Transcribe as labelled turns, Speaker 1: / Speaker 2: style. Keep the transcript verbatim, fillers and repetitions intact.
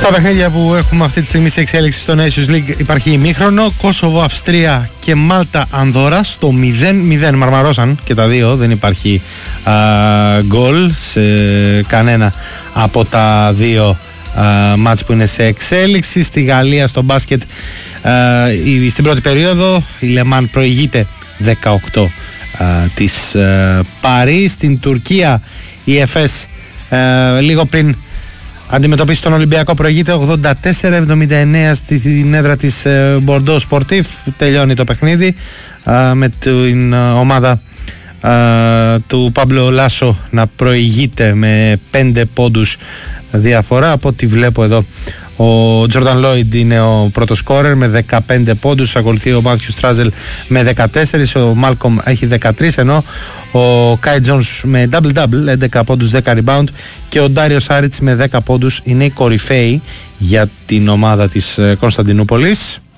Speaker 1: Στα παιχνίδια που έχουμε αυτή τη στιγμή σε εξέλιξη στο Nations League υπάρχει ημίχρονο. Κόσοβο, Αυστρία και Μάλτα, Ανδόρα στο μηδέν μηδέν. Μαρμαρώσαν και τα δύο, δεν υπάρχει γκολ σε κανένα από τα δύο μάτς που είναι σε εξέλιξη. Στη Γαλλία στο μπάσκετ α, η, στην πρώτη περίοδο η Λεμάν προηγείται δεκαοκτώ α, της α, Παρί. Στην Τουρκία η Εφές α, λίγο πριν αντιμετωπίσει τον Ολυμπιακό προηγείται ογδόντα τέσσερα εβδομήντα εννέα στην έδρα της Μπορντό Σπορτίφ. Τελειώνει το παιχνίδι α, με την α, ομάδα α, του Παμπλο Λάσο να προηγείται με πέντε πόντους διαφορά. Από ό,τι βλέπω εδώ ο Τζόρνταν Λόιντ είναι ο πρώτος σκόρερ με δεκαπέντε πόντους, ακολουθεί ο Μάθιου Στράζελ με δεκατέσσερα, ο Μάλκομ έχει δεκατρία, ενώ ο Κάι Τζόνς με double-double, έντεκα πόντους, δέκα rebound, και ο Ντάριο Σάριτς με δέκα πόντους είναι οι κορυφαίοι για την ομάδα της Κωνσταντινούπολης.